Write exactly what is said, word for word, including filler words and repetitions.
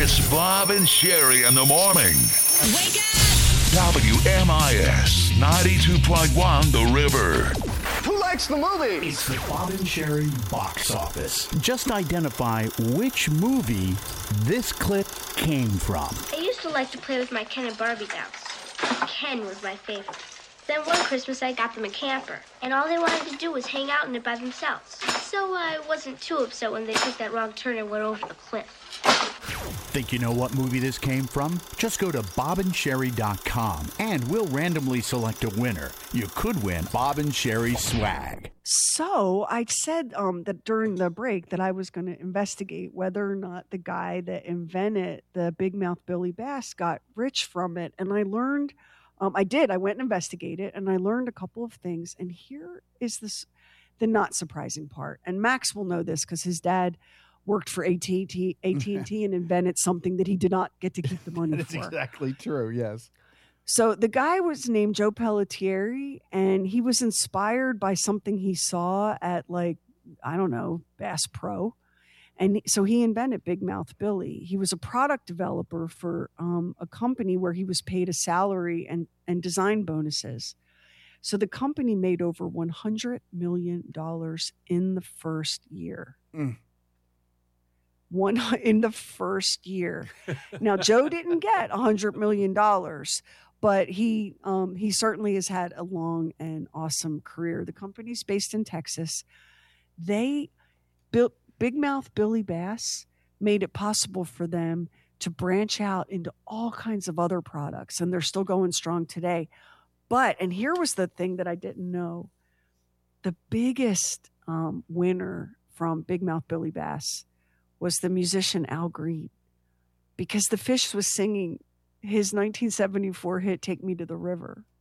It's Bob and Sherry in the morning. Wake up! W M I S ninety-two point one The River. Who likes the movie? It's the Bob and Sherry box office. Just identify which movie this clip came from. I used to like to play with my Ken and Barbie dolls. Ken was my favorite. Then one Christmas I got them a camper, and all they wanted to do was hang out in it by themselves. So I wasn't too upset when they took that wrong turn and went over the cliff. Think you know what movie this came from? Just go to bob and sherry dot com and we'll randomly select a winner. You could win Bob and Sherry swag. So I said um, that during the break that I was going to investigate whether or not the guy that invented the Big Mouth Billy Bass got rich from it. And I learned, um, I did, I went and investigated and I learned a couple of things. And here is this, the not surprising part. And Max will know this because his dad worked for A T and T A T and T and invented something that he did not get to keep the money That's for. exactly true, yes. So the guy was named Joe Pelletieri, and he was inspired by something he saw at, like, I don't know, Bass Pro. And so he invented Big Mouth Billy. He was a product developer for um, a company where he was paid a salary and, and design bonuses. So the company made over one hundred million dollars in the first year. Mm. One in the first year. Now, Joe didn't get one hundred million dollars, but he um, he certainly has had a long and awesome career. The company's based in Texas. They built Big Mouth Billy Bass, made it possible for them to branch out into all kinds of other products, and they're still going strong today. But, and here was the thing that I didn't know, the biggest um, winner from Big Mouth Billy Bass was the musician Al Green, because the Fish was singing his nineteen seventy-four hit, Take Me to the River.